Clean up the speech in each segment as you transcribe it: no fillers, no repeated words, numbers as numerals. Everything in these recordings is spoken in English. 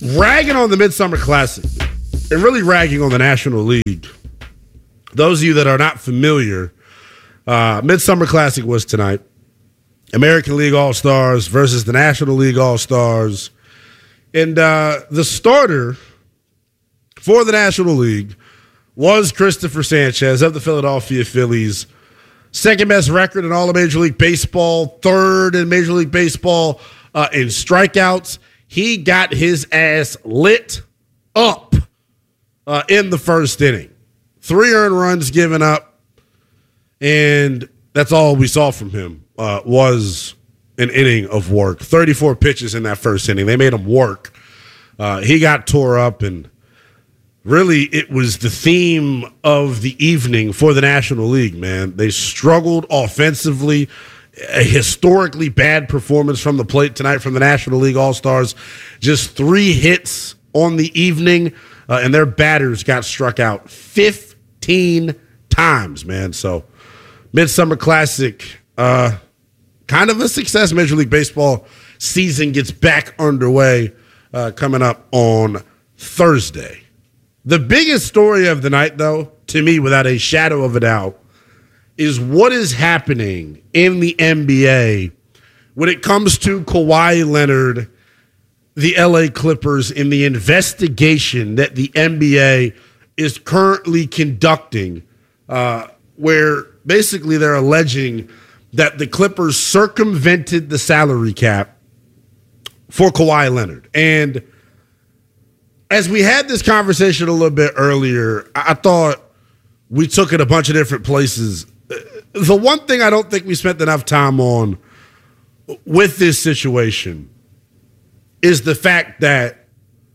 Ragging on the Midsummer Classic and really ragging on the National League. Those of you that are not familiar, Midsummer Classic was tonight. American League All-Stars versus the National League All-Stars. And the starter for the National League was Christopher Sanchez of the Philadelphia Phillies. Second best record in all of Major League Baseball, third in Major League Baseball in strikeouts. He got his ass lit up in the first inning. 3 earned runs given up, and that's all we saw from him was an inning of work. 34 pitches in that first inning. They made him work. He got tore up, and really it was the theme of the evening for the National League, man. They struggled offensively. A historically bad performance from the plate tonight from the National League All-Stars. Just 3 hits on the evening, and their batters got struck out 15 times, man. So, Midsummer Classic, kind of a success. Major League Baseball season gets back underway coming up on Thursday. The biggest story of the night, though, to me, without a shadow of a doubt, is what is happening in the NBA when it comes to Kawhi Leonard, the LA Clippers, in the investigation that the NBA is currently conducting, where basically they're alleging that the Clippers circumvented the salary cap for Kawhi Leonard. And as we had this conversation a little bit earlier, I thought we took it a bunch of different places. The one thing I don't think we spent enough time on with this situation is the fact that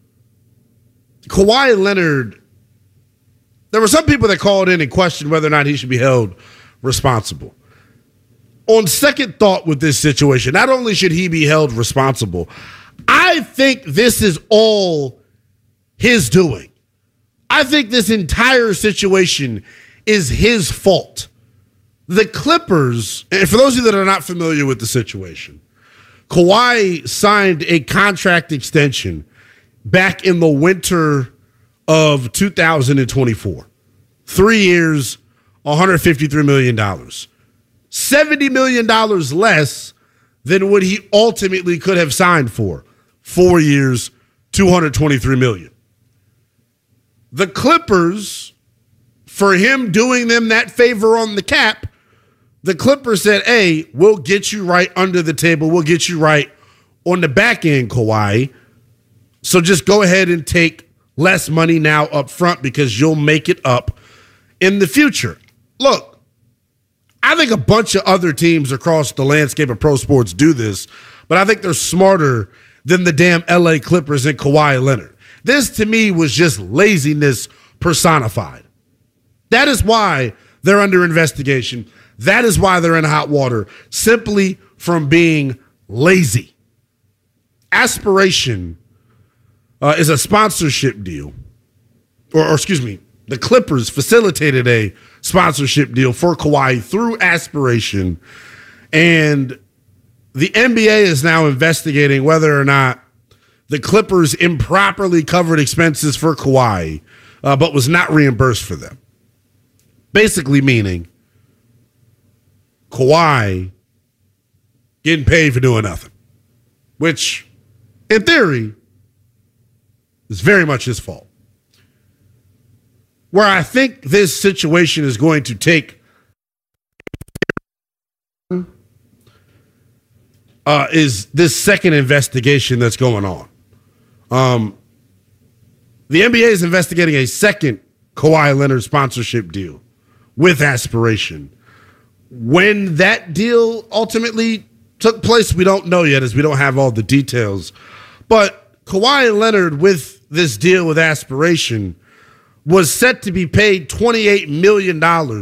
Kawhi Leonard, there were some people that called in and questioned whether or not he should be held responsible. On second thought with this situation, not only should he be held responsible, I think this is all his doing. I think this entire situation is his fault. The Clippers, and for those of you that are not familiar with the situation, Kawhi signed a contract extension back in the winter of 2024. 3 years, $153 million. $70 million less than what he ultimately could have signed for. 4 years, $223 million. The Clippers, for him doing them that favor on the cap, the Clippers said, hey, we'll get you right under the table. We'll get you right on the back end, Kawhi. So just go ahead and take less money now up front because you'll make it up in the future. Look, I think a bunch of other teams across the landscape of pro sports do this, but I think they're smarter than the damn LA Clippers and Kawhi Leonard. This, to me, was just laziness personified. That is why they're under investigation. That is why they're in hot water, simply from being lazy. Aspiration is a sponsorship deal. Or excuse me, the Clippers facilitated a sponsorship deal for Kawhi through Aspiration. And the NBA is now investigating whether or not the Clippers improperly covered expenses for Kawhi, but was not reimbursed for them. Basically meaning Kawhi getting paid for doing nothing, which in theory is very much his fault. Where I think this situation is going to take is this second investigation that's going on. The NBA is investigating a second Kawhi Leonard sponsorship deal with Aspiration. When that deal ultimately took place, we don't know yet, as we don't have all the details. But Kawhi Leonard, with this deal with Aspiration, was set to be paid $28 million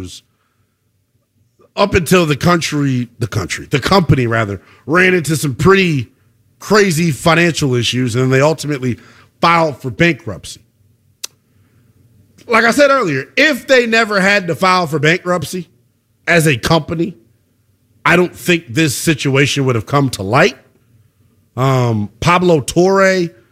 up until the company ran into some pretty crazy financial issues, and they ultimately filed for bankruptcy. Like I said earlier, if they never had to file for bankruptcy as a company, I don't think this situation would have come to light. Pablo Torre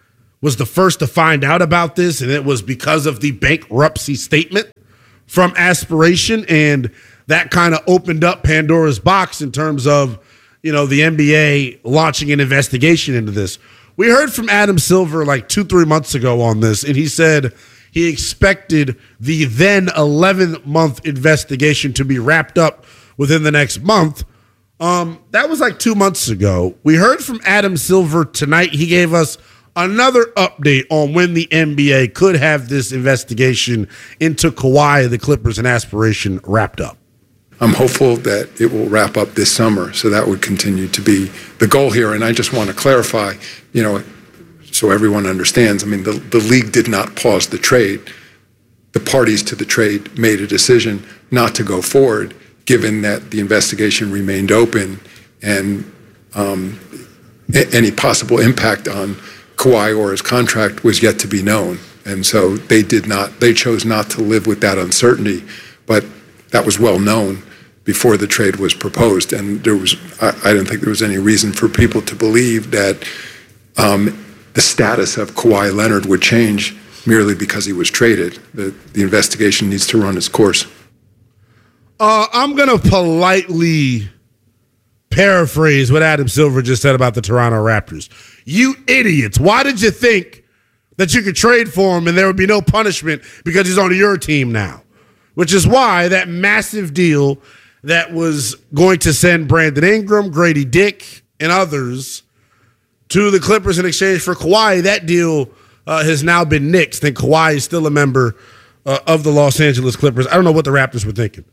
was the first to find out about this, and it was because of the bankruptcy statement from Aspiration, and that kind of opened up Pandora's box in terms of, the NBA launching an investigation into this. We heard from Adam Silver like 2-3 months ago on this, and he said he expected the then 11-month investigation to be wrapped up within the next month. That was like 2 months ago. We heard from Adam Silver tonight. He gave us another update on when the NBA could have this investigation into Kawhi, the Clippers, and Aspiration wrapped up. I'm hopeful that it will wrap up this summer, so that would continue to be the goal here. And I just want to clarify, so everyone understands, the league did not pause the trade. The parties to the trade made a decision not to go forward, given that the investigation remained open and any possible impact on Kawhi or his contract was yet to be known. And so they chose not to live with that uncertainty, but that was well known before the trade was proposed. And I don't think there was any reason for people to believe that the status of Kawhi Leonard would change merely because he was traded. The investigation needs to run its course. I'm going to politely paraphrase what Adam Silver just said about the Toronto Raptors. You idiots. Why did you think that you could trade for him and there would be no punishment because he's on your team now? Which is why that massive deal that was going to send Brandon Ingram, Grady Dick, and others to the Clippers in exchange for Kawhi, that deal has now been nixed. And Kawhi is still a member of the Los Angeles Clippers. I don't know what the Raptors were thinking.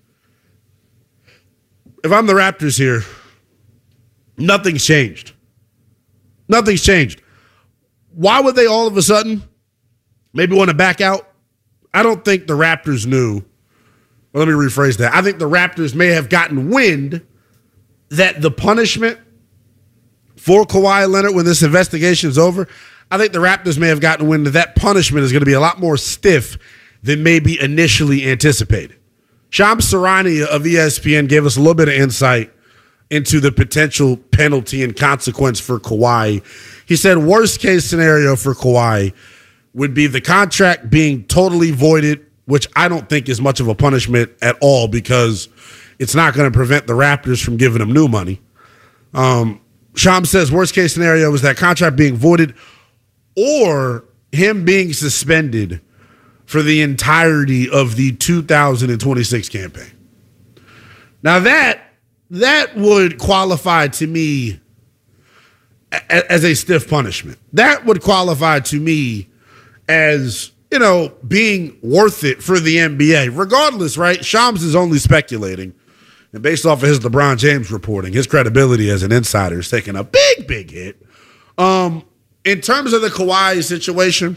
If I'm the Raptors here, nothing's changed. Nothing's changed. Why would they all of a sudden maybe want to back out? I don't think the Raptors knew. Well, let me rephrase that. I think the Raptors may have gotten wind that the punishment for Kawhi Leonard when this investigation is over, I think the Raptors may have gotten wind that punishment is going to be a lot more stiff than maybe initially anticipated. Shams Charania of ESPN gave us a little bit of insight into the potential penalty and consequence for Kawhi. He said worst case scenario for Kawhi would be the contract being totally voided, which I don't think is much of a punishment at all because it's not going to prevent the Raptors from giving him new money. Shams says worst case scenario is that contract being voided or him being suspended for the entirety of the 2026 campaign. Now that would qualify to me as a stiff punishment. That would qualify to me as, being worth it for the NBA. Regardless, right? Shams is only speculating. And based off of his LeBron James reporting, his credibility as an insider is taking a big, big hit. In terms of the Kawhi situation,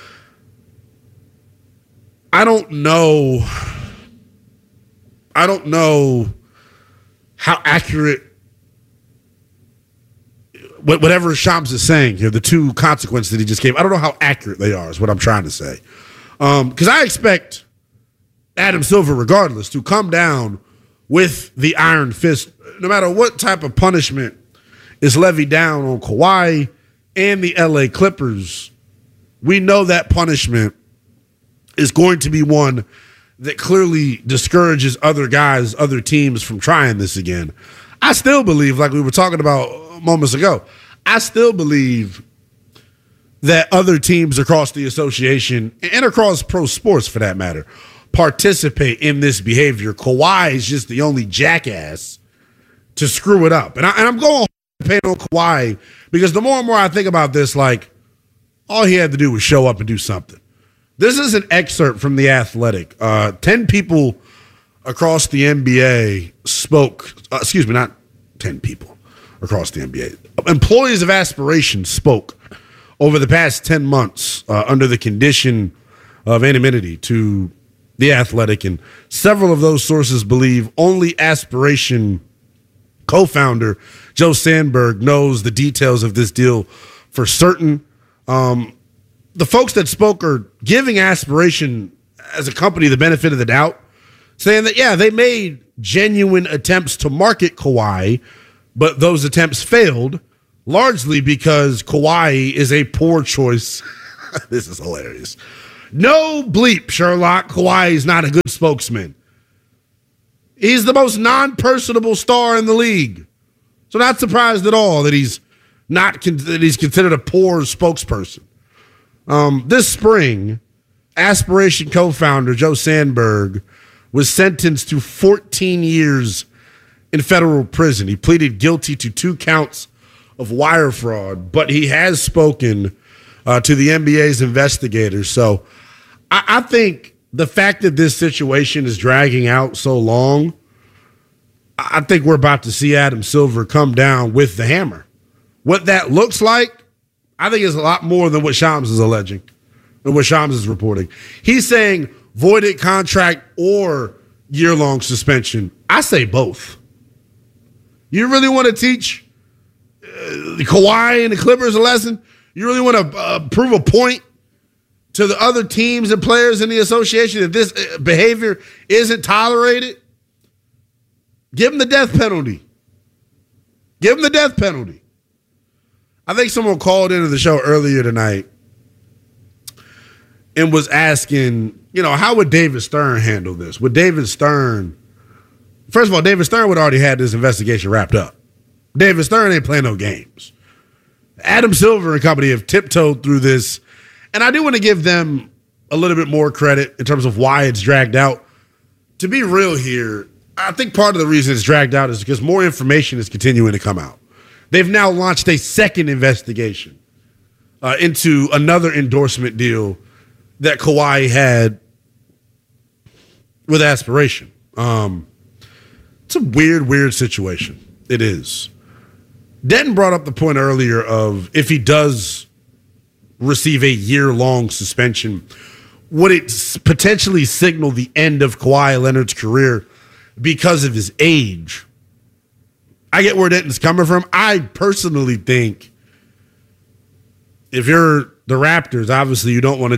I don't know how accurate whatever Shams is saying here, the two consequences that he just gave, I don't know how accurate they are is what I'm trying to say. Because I expect Adam Silver, regardless, to come down with the iron fist, no matter what type of punishment is levied down on Kawhi and the LA Clippers. We know that punishment is going to be one that clearly discourages other guys, other teams from trying this again. I still believe, like we were talking about moments ago, I still believe that other teams across the association and across pro sports for that matter participate in this behavior. Kawhi is just the only jackass to screw it up. And I'm going to paint on Kawhi because the more and more I think about this, like, all he had to do was show up and do something. This is an excerpt from The Athletic. 10 people across the NBA spoke, not 10 people across the NBA. Employees of Aspiration spoke over the past 10 months under the condition of anonymity to The Athletic, and several of those sources believe only Aspiration co-founder Joe Sandberg knows the details of this deal for certain. The folks that spoke are giving Aspiration as a company the benefit of the doubt, saying that, yeah, they made genuine attempts to market Kawhi, but those attempts failed largely because Kawhi is a poor choice This is hilarious. No bleep, Sherlock. Kawhi is not a good spokesman. He's the most non-personable star in the league. So not surprised at all that he's considered a poor spokesperson. This spring, Aspiration co-founder Joe Sandberg was sentenced to 14 years in federal prison. He pleaded guilty to 2 counts of wire fraud, but he has spoken to the NBA's investigators. So I think the fact that this situation is dragging out so long, I think we're about to see Adam Silver come down with the hammer. What that looks like, I think is a lot more than what Shams is alleging and what Shams is reporting. He's saying voided contract or year-long suspension. I say both. You really want to teach Kawhi and the Clippers a lesson? You really want to prove a point to the other teams and players in the association that this behavior isn't tolerated? Give them the death penalty. Give them the death penalty. I think someone called into the show earlier tonight and was asking, how would David Stern handle this? Would David Stern, first of all, David Stern would already had this investigation wrapped up. David Stern ain't playing no games. Adam Silver and company have tiptoed through this, and I do want to give them a little bit more credit in terms of why it's dragged out. To be real here, I think part of the reason it's dragged out is because more information is continuing to come out. They've now launched a second investigation into another endorsement deal that Kawhi had with Aspiration. It's a weird situation. It is. Denton brought up the point earlier of if he does receive a year-long suspension, would it potentially signal the end of Kawhi Leonard's career because of his age? I get where Denton's coming from. I personally think if you're the Raptors, obviously you don't want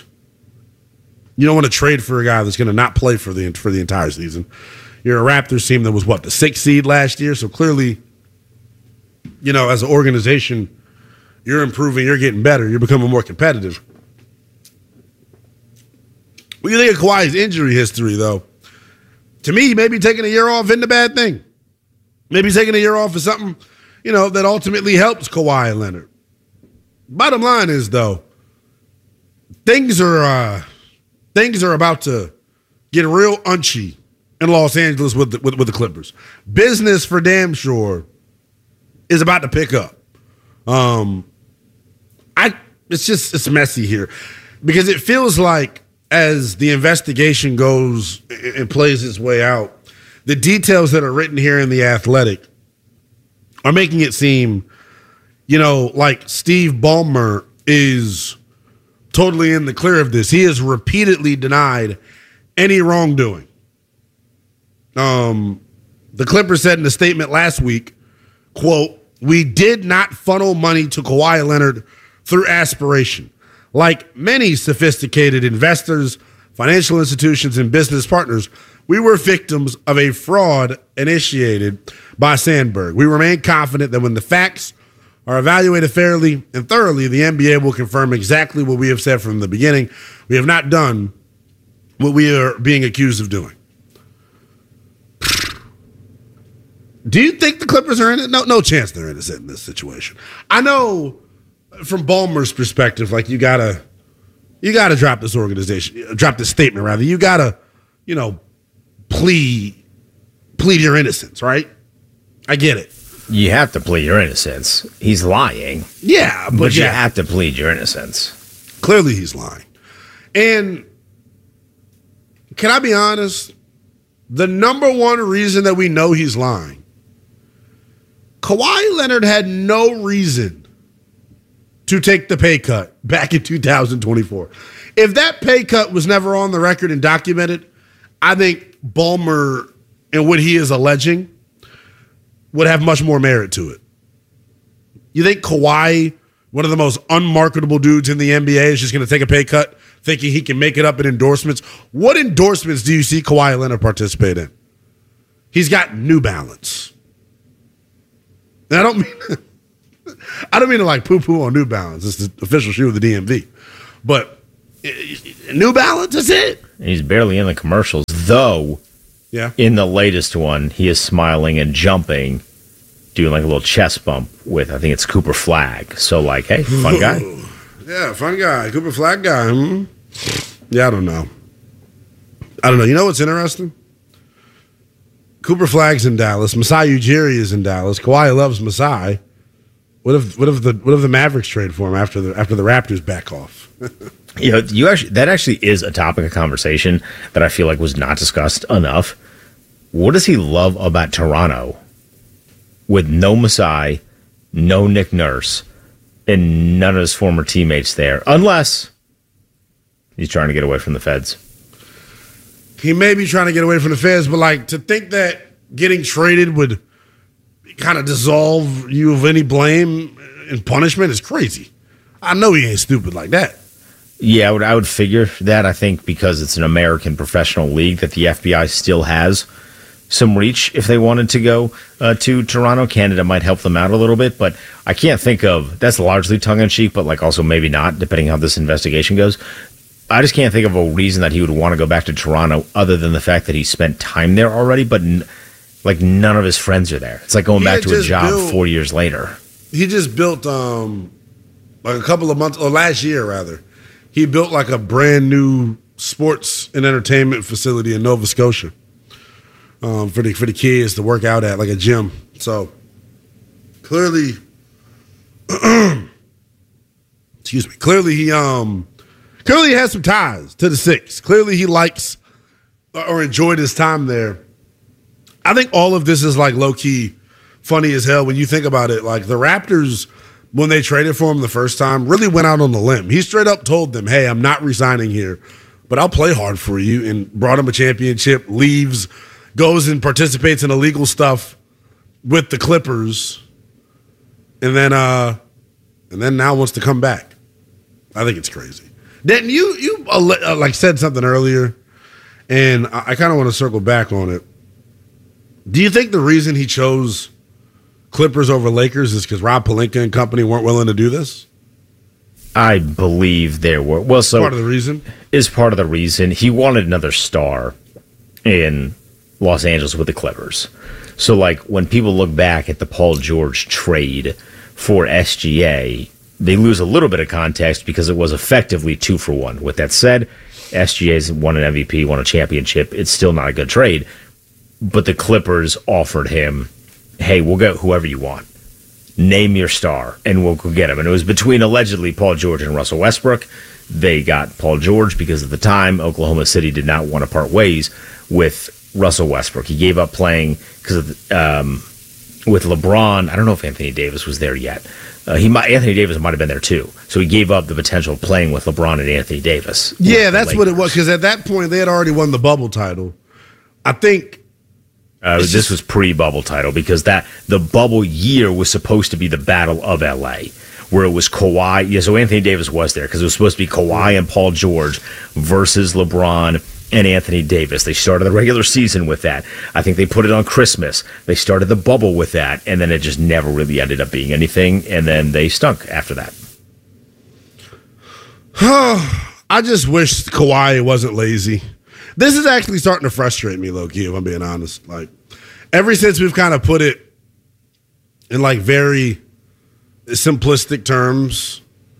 to trade for a guy that's going to not play for the entire season. You're a Raptors team that was the 6th seed last year, so clearly, as an organization, you're improving, you're getting better, you're becoming more competitive. When you think of Kawhi's injury history, though, to me, maybe taking a year off isn't a bad thing. Maybe taking a year off is something, that ultimately helps Kawhi Leonard. Bottom line is, though, things are about to get real unchy in Los Angeles with the Clippers. Business for damn sure is about to pick up. It's messy here because it feels like as the investigation goes and plays its way out, the details that are written here in The Athletic are making it seem, like Steve Ballmer is totally in the clear of this. He has repeatedly denied any wrongdoing. The Clippers said in a statement last week, quote, "We did not funnel money to Kawhi Leonard through Aspiration. Like many sophisticated investors, financial institutions, and business partners, we were victims of a fraud initiated by Sandberg. We remain confident that when the facts are evaluated fairly and thoroughly, the NBA will confirm exactly what we have said from the beginning. We have not done what we are being accused of doing." Do you think the Clippers are in it? No chance they're innocent in this situation. I know from Ballmer's perspective, you gotta drop this statement rather. You gotta, plead your innocence, right? I get it. You have to plead your innocence. He's lying. Yeah, but you have to plead your innocence. Clearly he's lying. And can I be honest? The number one reason that we know he's lying, Kawhi Leonard had no reason to take the pay cut back in 2024. If that pay cut was never on the record and documented, I think Ballmer and what he is alleging would have much more merit to it. You think Kawhi, one of the most unmarketable dudes in the NBA, is just going to take a pay cut thinking he can make it up in endorsements? What endorsements do you see Kawhi Leonard participate in? He's got New Balance. And I don't mean to poo-poo on New Balance. It's the official shoe of the DMV. But New Balance, that's it. And he's barely in the commercials, though. Yeah. In the latest one, he is smiling and jumping, doing like a little chest bump with, I think it's Cooper Flagg. So, like, hey, fun guy. Yeah, fun guy. Cooper Flagg guy. Yeah, I don't know. You know what's interesting? Cooper Flagg's in Dallas. Masai Ujiri is in Dallas. Kawhi loves Masai. What if the Mavericks trade for him after the Raptors back off? That actually is a topic of conversation that I feel like was not discussed enough. What does he love about Toronto with no Masai, no Nick Nurse, and none of his former teammates there, unless he's trying to get away from the feds? He may be trying to get away from the feds, but like to think that getting traded would kind of dissolve you of any blame and punishment is crazy. I know he ain't stupid like that. Yeah, I would figure that. I think because it's an American professional league that the FBI still has some reach if they wanted to go to Toronto. Canada might help them out a little bit, but I can't think of, that's largely tongue-in-cheek, but like also maybe not, depending how this investigation goes. I just can't think of a reason that he would want to go back to Toronto other than the fact that he spent time there already, but like none of his friends are there. It's like going back to a job 4 years later. He just built like a couple of months, or last year rather, he built like a brand new sports and entertainment facility in Nova Scotia for the kids to work out at, like a gym. So clearly, excuse me, clearly he has some ties to the Six. Clearly he likes or enjoyed his time there. I think all of this is like low-key funny as hell when you think about it. Like the Raptors, when they traded for him the first time, really went out on the limb. He straight up told them, hey, I'm not resigning here, but I'll play hard for you, and brought him a championship, leaves, goes and participates in illegal stuff with the Clippers, and then now wants to come back. I think it's crazy. Denton, you like said something earlier, and I kind of want to circle back on it. Do you think the reason he chose Clippers over Lakers is because Rob Pelinka and company weren't willing to do this? I believe there were. Well, so part of the reason is part of the reason he wanted another star in Los Angeles with the Clippers. So, like when people look back at the Paul George trade for SGA, they lose a little bit of context because it was effectively 2-for-1. With that said, SGA's won an MVP, won a championship. It's still not a good trade. But the Clippers offered him, hey, we'll get whoever you want. Name your star, and we'll go get him. And it was between allegedly Paul George and Russell Westbrook. They got Paul George because at the time, Oklahoma City did not want to part ways with Russell Westbrook. He gave up playing because of with LeBron. I don't know if Anthony Davis was there yet. Anthony Davis might have been there too. So he gave up the potential of playing with LeBron and Anthony Davis. Yeah, that's what it was, because at that point, they had already won the bubble title. I think... this was pre-bubble title because the bubble year was supposed to be the Battle of L.A., where it was Kawhi. Yeah, so Anthony Davis was there because it was supposed to be Kawhi and Paul George versus LeBron and Anthony Davis. They started the regular season with that. I think they put it on Christmas. They started the bubble with that, and then it just never really ended up being anything, and then they stunk after that. I just wish Kawhi wasn't lazy. This is actually starting to frustrate me, low-key, if I'm being honest. Like, ever since we've kind of put it in, like, very simplistic terms,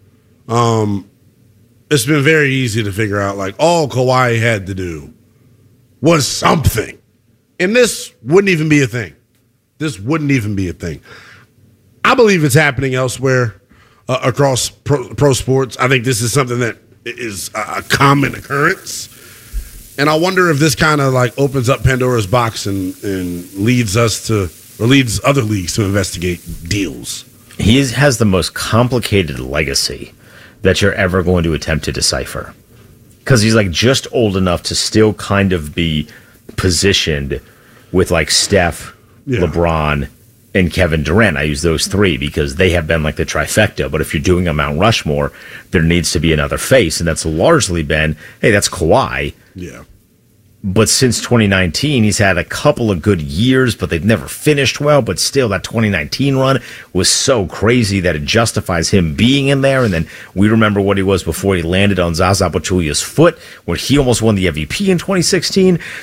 it's been very easy to figure out, like, all Kawhi had to do was something. And this wouldn't even be a thing. This wouldn't even be a thing. I believe it's happening elsewhere across pro sports. I think this is something that is a common occurrence. And I wonder if this kind of like opens up Pandora's box and leads other leagues to investigate deals. He has the most complicated legacy that you're ever going to attempt to decipher. Because he's like just old enough to still kind of be positioned with like Steph, LeBron, and Kevin Durant. I use those three because they have been like the trifecta. But if you're doing a Mount Rushmore, there needs to be another face. And that's largely been, hey, that's Kawhi. Yeah. But since 2019, he's had a couple of good years, but they've never finished well. But still, that 2019 run was so crazy that it justifies him being in there. And then we remember what he was before he landed on Zaza Pachulia's foot, where he almost won the MVP in 2016.